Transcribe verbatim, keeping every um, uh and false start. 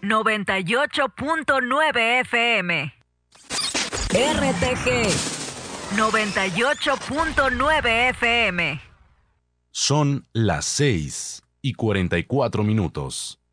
noventa y ocho punto nueve F M. R T G noventa y ocho punto nueve F M. Son las seis y cuarenta y cuatro minutos.